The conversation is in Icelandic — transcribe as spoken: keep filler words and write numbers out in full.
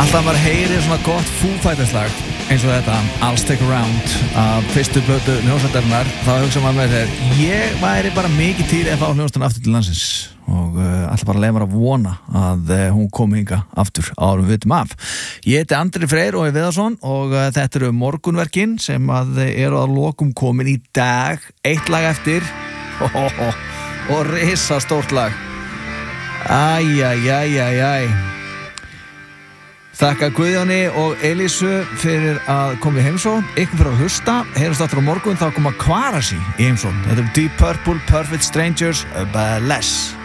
Alltaf maður heyrir svona gott Foo Fighters lag eins og þetta I'll Stick Around af fyrstu plötu hljómsveitarinnar, þá hugsa maður með þeir ég væri bara mikið til að fá hljómsveitina aftur til landsins og uh, alltaf bara leið maður að vona að uh, hún komi hinga aftur árum við vitum af. Ég heiti Andri Freyr og ég Viðarsson og uh, þetta eru morgunverkin sem að eru að lokum komin í dag, eitt lag eftir oh, oh, oh. og risa stórt lag. Æj, æj, æj, æj, æj. Þakka Guðjóni og Elísu fyrir að koma í heimsókn, ykkur fyrir að hlusta, heyrjumst aftur á morgun, þá koma Kvarasi í heimsókn. Þetta er Deep Purple, Perfect Strangers, Bless.